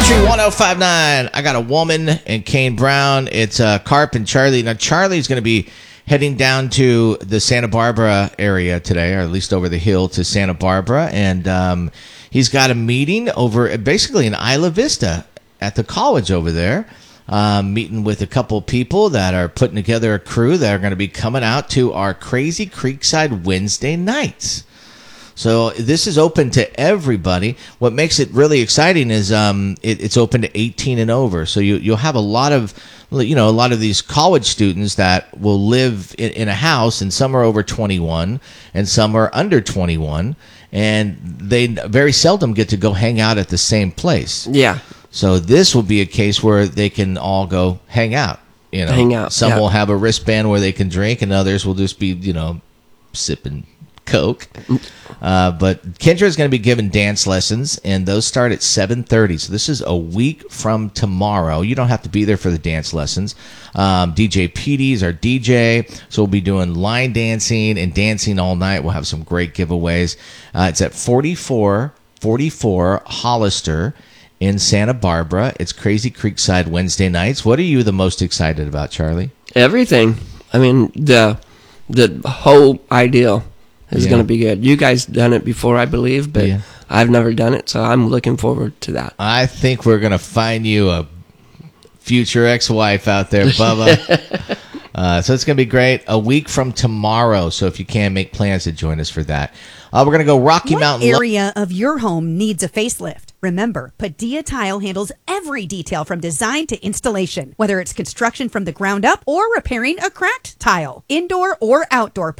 Country 105.9. I got a woman and Kane Brown. It's Carp and Charlie. Now, Charlie's going to be heading down to the Santa Barbara area today, or at least over the hill to Santa Barbara. And he's got a meeting over basically in Isla Vista at the college over there, meeting with a couple of people that are putting together a crew that are going to be coming out to our Crazy Creekside Wednesday nights. So this is open to everybody. What makes it really exciting is it's open to 18 and over. So you'll have a lot of these college students that will live in a house, and some are over 21 and some are under 21, and they very seldom get to go hang out at the same place. Yeah. So this will be a case where they can all go hang out. Hang out. Some will have a wristband where they can drink, and others will just be sipping Coke. But Kendra is going to be giving dance lessons, and those start at 7:30. So this is a week from tomorrow. You don't have to be there for the dance lessons. DJ Petey's our DJ, so we'll be doing line dancing and dancing all night. We'll have some great giveaways. It's at 4444 Hollister in Santa Barbara. It's Crazy Creekside Wednesday nights. What are you the most excited about, Charlie? Everything. I mean, the whole idea is going to be good. You guys done it before, I believe, but I've never done it, so I'm looking forward to that. I think we're going to find you a future ex-wife out there, Bubba. So it's going to be great. A week from tomorrow, so if you can, make plans to join us for that. We're going to go Rocky Mountain. What area of your home needs a facelift? Remember, Padilla Tile handles every detail from design to installation, whether it's construction from the ground up or repairing a cracked tile, indoor or outdoor.